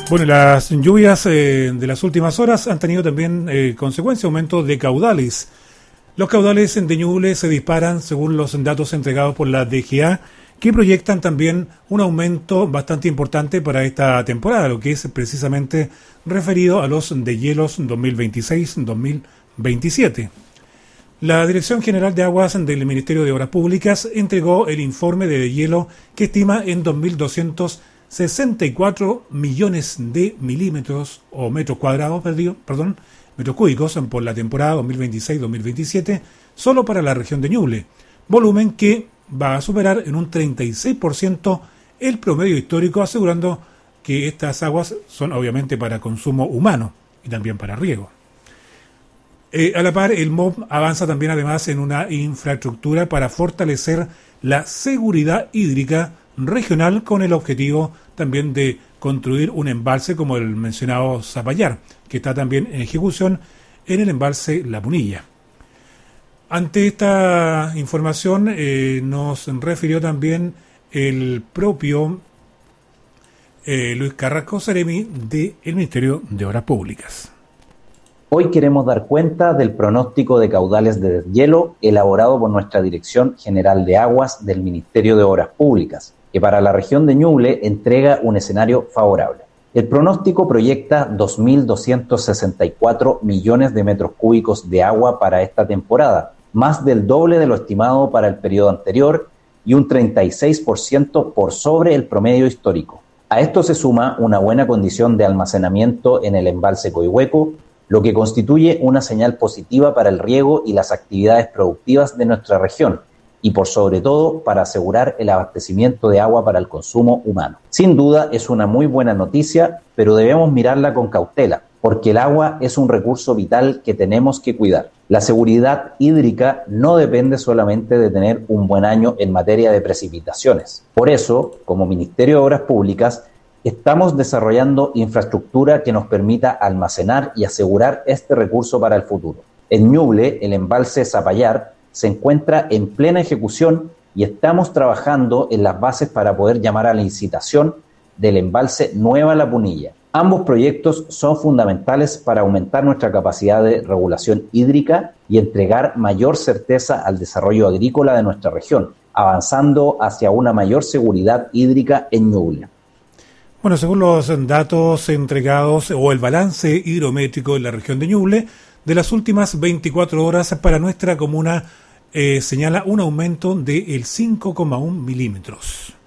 Bueno, las lluvias de las últimas horas han tenido también consecuencia, aumento de caudales. Los caudales de Ñuble se disparan según los datos entregados por la DGA, que proyectan también un aumento bastante importante para esta temporada, lo que es precisamente referido a los deshielos 2026-2027. La Dirección General de Aguas del Ministerio de Obras Públicas entregó el informe de deshielo que estima en 2.264 millones de milímetros o metros cuadrados, metros cúbicos por la temporada 2026-2027, solo para la región de Ñuble, volumen que va a superar en un 36% el promedio histórico, asegurando que estas aguas son obviamente para consumo humano y también para riego. A la par, el MOB avanza también además en una infraestructura para fortalecer la seguridad hídrica regional con el objetivo también de construir un embalse como el mencionado Zapallar, que está también en ejecución en el embalse La Punilla. Ante esta información nos refirió también el propio Luis Carrasco Seremi del Ministerio de Obras Públicas. Hoy queremos dar cuenta del pronóstico de caudales de deshielo elaborado por nuestra Dirección General de Aguas del Ministerio de Obras Públicas, que para la región de Ñuble entrega un escenario favorable. El pronóstico proyecta 2.264 millones de metros cúbicos de agua para esta temporada, más del doble de lo estimado para el periodo anterior y un 36% por sobre el promedio histórico. A esto se suma una buena condición de almacenamiento en el embalse Coihueco, lo que constituye una señal positiva para el riego y las actividades productivas de nuestra región, y por sobre todo para asegurar el abastecimiento de agua para el consumo humano. Sin duda es una muy buena noticia, pero debemos mirarla con cautela, porque el agua es un recurso vital que tenemos que cuidar. La seguridad hídrica no depende solamente de tener un buen año en materia de precipitaciones. Por eso, como Ministerio de Obras Públicas, estamos desarrollando infraestructura que nos permita almacenar y asegurar este recurso para el futuro. En Ñuble, el embalse Zapallar se encuentra en plena ejecución y estamos trabajando en las bases para poder llamar a la licitación del embalse Nueva La Punilla. Ambos proyectos son fundamentales para aumentar nuestra capacidad de regulación hídrica y entregar mayor certeza al desarrollo agrícola de nuestra región, avanzando hacia una mayor seguridad hídrica en Ñuble. Bueno, según los datos entregados o el balance hidrométrico en la región de Ñuble, de las últimas 24 horas para nuestra comuna señala un aumento del 5,1 milímetros.